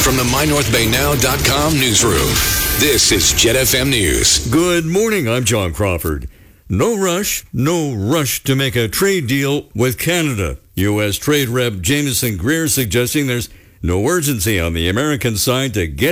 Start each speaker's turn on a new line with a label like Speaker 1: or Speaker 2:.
Speaker 1: from the MyNorthBayNow.com newsroom, this is Jet FM News.
Speaker 2: Good morning, I'm John Crawford. No rush to make a trade deal with Canada. U.S. Trade Rep Jameson Greer suggesting there's no urgency on the American side to get